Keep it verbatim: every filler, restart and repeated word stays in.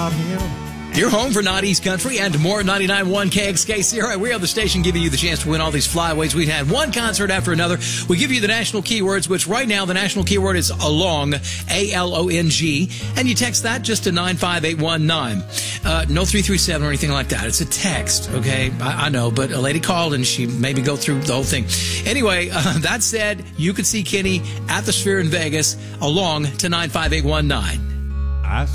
about him. You're home for Naughty's Country and more ninety-nine point one K X K Sierra. We are the station giving you the chance to win all these flyaways. We've had one concert after another. We give you the national keywords, which right now the national keyword is along, A L O N G, and you text that just to nine five eight one nine. Uh, no three three seven or anything like that. It's a text, okay? I, I know, but a lady called and she made me go through the whole thing. Anyway, uh, that said, you could see Kenny at the Sphere in Vegas along to nine five eight one nine.